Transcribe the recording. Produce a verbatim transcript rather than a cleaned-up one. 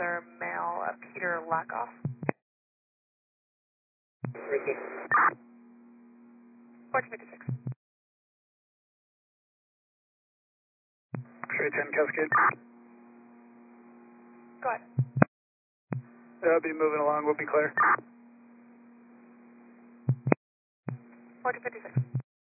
another male, uh, Peter Lackoff. Ricky. fourteen fifty-six. X-ray ten Cascade. Go ahead. I'll be moving along, we'll be clear. fourteen fifty-six.